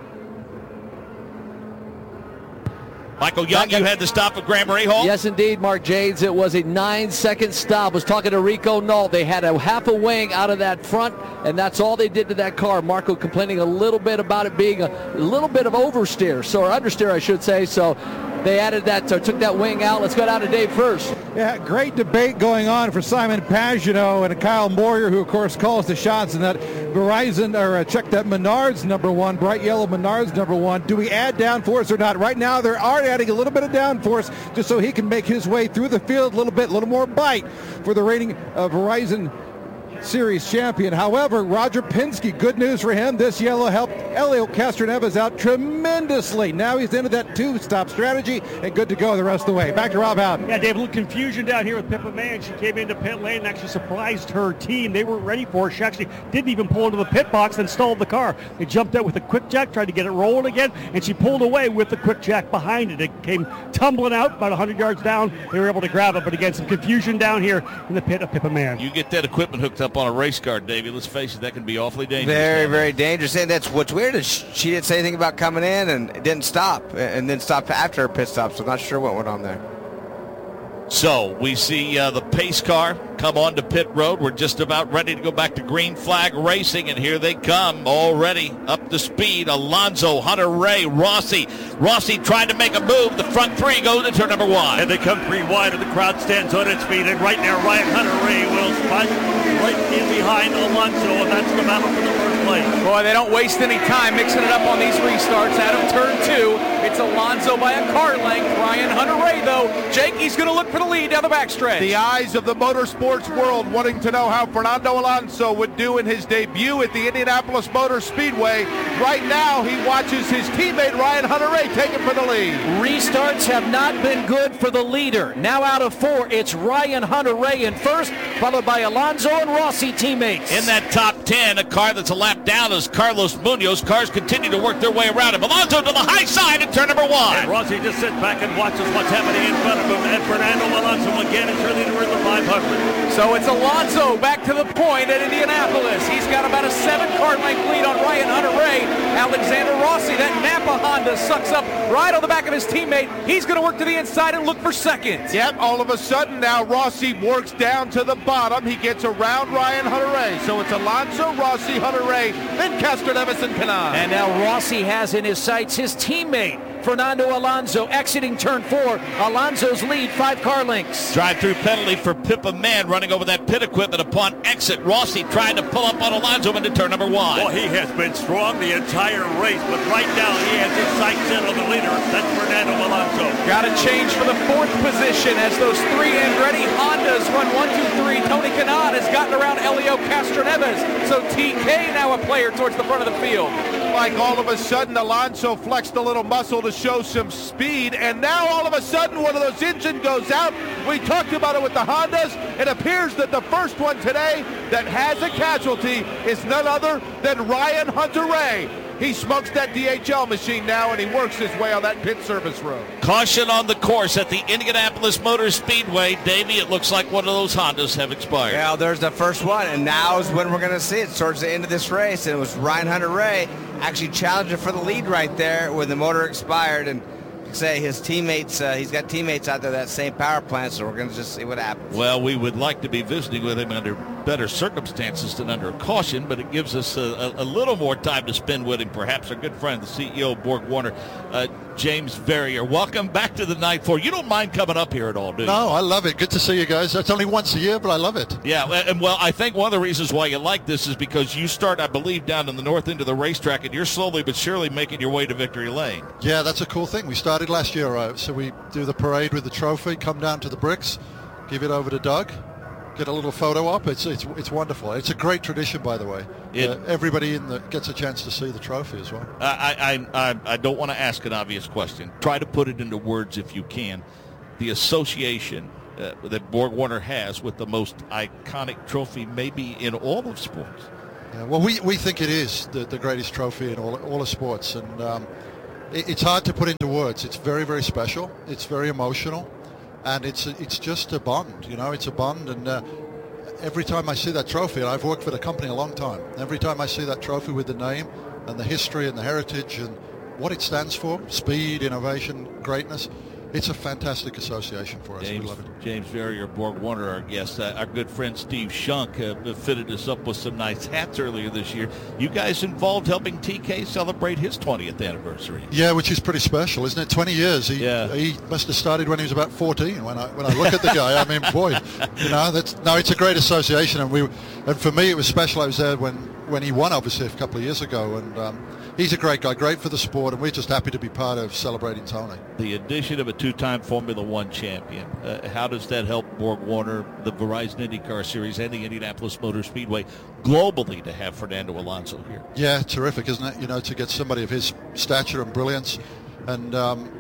Michael Young, you had the stop of Graham Rahal? Yes, indeed, Mark Janes. It was a 9-second stop. I was talking to Rico Null. They had a half a wing out of that front, and that's all they did to that car. Marco complaining a little bit about it being a little bit of oversteer, or understeer, I should say. So they added that, took that wing out. Let's go down to Dave first. Yeah, great debate going on for Simon Pagenaud and Kyle Moyer, who of course calls the shots in that Verizon, or check that Menards #1, bright yellow Menards #1. Do we add downforce or not? Right now, they are adding a little bit of downforce just so he can make his way through the field a little more bite for the reigning Verizon Series champion. However, Roger Penske, good news for him. This yellow helped Helio Castroneves out tremendously. Now he's into that two-stop strategy and good to go the rest of the way. Back to Rob Howden. Yeah, Dave, a little confusion down here with Pippa Mann. She came into pit lane and actually surprised her team. They weren't ready for her. She actually didn't even pull into the pit box and stalled the car. They jumped out with a quick jack, tried to get it rolling again, and she pulled away with the quick jack behind it. It came tumbling out about 100 yards down. They were able to grab it, but again, some confusion down here in the pit of Pippa Mann. You get that equipment hooked up on a race car, Davey, let's face it, that can be awfully dangerous. Very, very dangerous. And that's what's weird is she didn't say anything about coming in and didn't stop, and then stopped after her pit stop, so I'm not sure what went on there. So we see the pace car come onto pit road. We're just about ready to go back to green flag racing, and here they come already up to speed. Alonso, Hunter-Reay, Rossi. Rossi tried to make a move. The front three goes into turn #1. And they come 3 wide, and the crowd stands on its feet. And right now, Ryan Hunter-Reay will spot right in behind Alonso, and that's the battle for the first place. Boy, they don't waste any time mixing it up on these restarts. Out of turn 2, it's Alonso by a car length. Ryan Hunter-Reay, though, Jake, he's going to look for the lead down the backstretch. The eyes of the motorsports world wanting to know how Fernando Alonso would do in his debut at the Indianapolis Motor Speedway. Right now, he watches his teammate Ryan Hunter-Reay take it for the lead. Restarts have not been good for the leader. Now out of 4, it's Ryan Hunter-Reay in first, followed by Alonso and Rossi teammates. In that top 10, a car that's a lap down is Carlos Munoz. Cars continue to work their way around him. Alonso to the high side in turn #1. And Rossi just sits back and watches what's happening in front of him. And Fernando Alonso again is really in the 500. So it's Alonso back to the point at Indianapolis. He's got about a 7-car length lead on Ryan Hunter-Reay. Alexander Rossi, that Napa Honda, sucks up right on the back of his teammate. He's going to work to the inside and look for seconds. Yep, all of a sudden now Rossi works down to the bottom. He gets around Ryan Hunter-Reay. So it's Alonso, Rossi, Hunter-Reay, then Castroneves and Kanaan. And now Rossi has in his sights his teammate, Fernando Alonso, exiting turn 4. Alonso's lead 5-car lengths. Drive-through penalty for Pippa Mann running over that pit equipment upon exit. Rossi tried to pull up on Alonso into turn #1. Well, he has been strong the entire race, but right now he has his sights in on the leader. That's Fernando Alonso. Got to change for the 4th position as those 3 Andretti Hondas run 1, 2, 3. Tony Kanaan has gotten around Helio Castroneves. So TK now a player towards the front of the field. Like all of a sudden Alonso flexed a little muscle to show some speed, and now all of a sudden one of those engines goes out. We talked about it with the Hondas. It appears that the first one today that has a casualty is none other than Ryan Hunter-Reay. He smokes that DHL machine now, and he works his way on that pit service road. Caution on the course at the Indianapolis Motor Speedway. Davey, it looks like one of those Hondas have expired. Yeah, there's the first one, and now is when we're going to see it towards the end of this race. And it was Ryan Hunter-Reay actually challenging for the lead right there when the motor expired. And say his teammates, he's got teammates out there that same power plant, so we're going to just see what happens. Well, we would like to be visiting with him under better circumstances than under caution, but it gives us a little more time to spend with him. Perhaps our good friend, the CEO of Borg Warner, James Verrier. Welcome back to the Night Floor. You don't mind coming up here at all, do you? No, I love it. Good to see you guys. That's only once a year, but I love it. Yeah, and well, I think one of the reasons why you like this is because you start, I believe, down in the north end of the racetrack, and you're slowly but surely making your way to Victory Lane. Yeah, that's a cool thing. We started last year, so we do the parade with the trophy, come down to the bricks, give it over to Doug, get a little photo op. It's wonderful. It's a great tradition, by the way. Everybody gets a chance to see the trophy as well. I don't want to ask an obvious question. Try to put it into words if you can. The association that Borg Warner has with the most iconic trophy maybe in all of sports. Yeah, well, we think it is the greatest trophy in all of sports, and it's hard to put into words. It's very, very special. It's very emotional. And it's just a bond, it's a bond. And every time I see that trophy, and I've worked for the company a long time, every time I see that trophy with the name and the history and the heritage and what it stands for, speed, innovation, greatness, it's a fantastic association for us. We love it. James Verrier, Borg Warner, our guest. Our good friend Steve Shunk fitted us up with some nice hats earlier this year. You guys involved helping TK celebrate his 20th anniversary. Yeah, which is pretty special, isn't it? 20 years. He must have started when he was about 14. When I look at the guy, I mean, boy, it's a great association, and for me it was special. I was there when he won, obviously, a couple of years ago, and he's a great guy, great for the sport, and we're just happy to be part of celebrating Tony. The addition of a two-time Formula One champion, how does that help Borg Warner, the Verizon IndyCar Series, and the Indianapolis Motor Speedway globally to have Fernando Alonso here? Yeah, terrific, isn't it? To get somebody of his stature and brilliance, and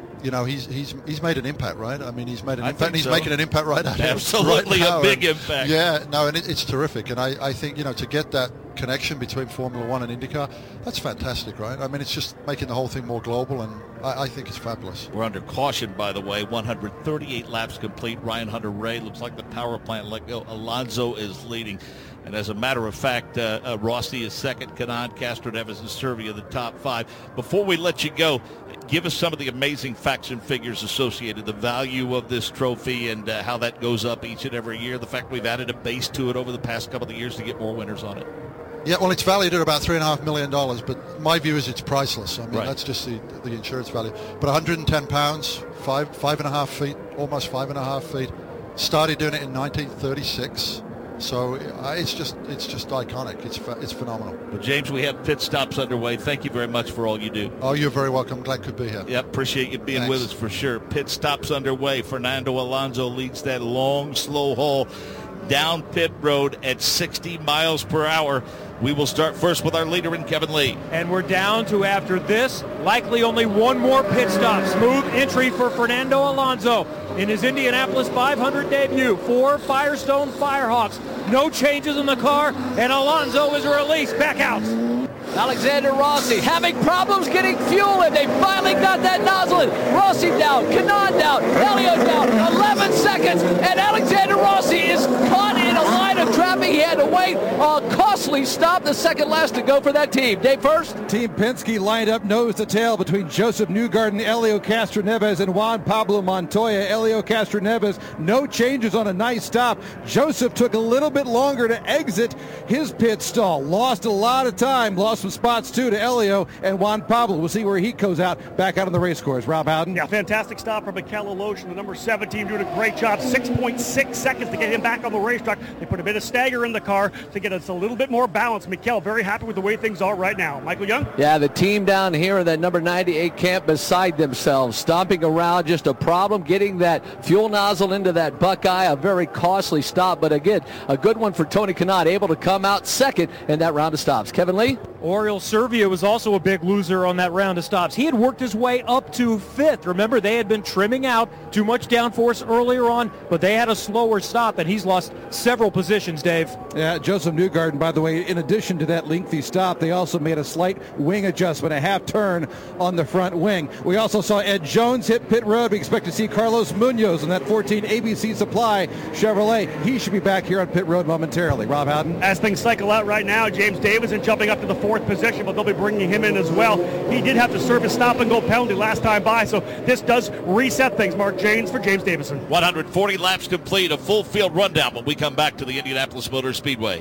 he's made an impact, right? I mean, he's made an impact, and he's making an impact right now. Absolutely, right now. A big impact. Yeah, no, and it's terrific, and I think to get that connection between Formula One and IndyCar, that's fantastic, right? I mean, it's just making the whole thing more global, and I think it's fabulous. We're under caution, by the way. 138 laps complete. Ryan Hunter-Reay looks like the power plant let go. Alonso is leading. And as a matter of fact, Rossi is second. Kanaan, Castroneves, and Servia the top five. Before we let you go, give us some of the amazing facts and figures associated, the value of this trophy and how that goes up each and every year, the fact we've added a base to it over the past couple of years to get more winners on it. Yeah, well, it's valued at about $3.5 million, but my view is it's priceless. I mean, that's just the insurance value. But 110 pounds, 5.5 feet, almost 5.5 feet. Started doing it in 1936. So it's just iconic. It's phenomenal. Well, James, we have pit stops underway. Thank you very much for all you do. Oh, you're very welcome. Glad to be here. Yeah, appreciate you being with us for sure. Pit stops underway. Fernando Alonso leads that long, slow haul down pit road at 60 miles per hour. We will start first with our leader in Kevin Lee. And we're down to, after this, likely only one more pit stop. Smooth entry for Fernando Alonso in his Indianapolis 500 debut. 4 Firestone Firehawks. No changes in the car, and Alonso is released back out. Alexander Rossi having problems getting fuel in. They finally got that nozzle in. Rossi down, Kanaan down, Elliott down, 11 seconds, and Alexander Rossi is caught in a line of traffic. He had to wait a costly stop, the second last to go for that team. Dave first. Team Penske lined up nose to tail between Joseph Newgarden, Helio Castroneves, and Juan Pablo Montoya. Helio Castroneves, no changes on a nice stop. Joseph took a little bit longer to exit his pit stall. Lost a lot of time. Lost some spots, too, to Helio and Juan Pablo. We'll see where he goes out back out on the race course. Rob Howden. Yeah, fantastic stop from Mikel Alessi, the number 17, doing a great job. 6.6 seconds to get him back on the racetrack. They put a bit of stagger in the car to get us a little bit more balance. Mikel, very happy with the way things are right now. Michael Young? Yeah, the team down here in that number 98 camp beside themselves, stomping around, just a problem getting that fuel nozzle into that Buckeye. A very costly stop, but again, a good one for Tony Kanaan, able to come out second in that round of stops. Kevin Lee? Oriol Servia was also a big loser on that round of stops. He had worked his way up to 5th. Remember, they had been trimming out too much downforce earlier on, but they had a slower stop, and he's lost several positions, Dave. Yeah, Joseph Newgarden, by the way, in addition to that lengthy stop, they also made a slight wing adjustment, a half turn on the front wing. We also saw Ed Jones hit pit road. We expect to see Carlos Munoz in that 14 ABC Supply Chevrolet. He should be back here on pit road momentarily. Rob Howden. As things cycle out right now, James Davison jumping up to the 4th position, but they'll be bringing him in as well. He did have to serve his stop-and-go penalty last time by, so this does reset things. Mark Janes for James Davison. 140 laps complete, a full field rundown when we come back to the Indianapolis Motor Speedway.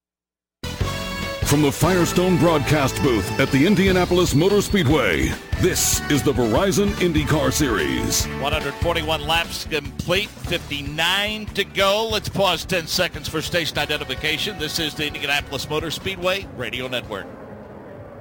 From the Firestone broadcast booth at the Indianapolis Motor Speedway, this is the Verizon IndyCar Series. 141 laps complete, 59 to go. Let's pause 10 seconds for station identification. This is the Indianapolis Motor Speedway Radio Network.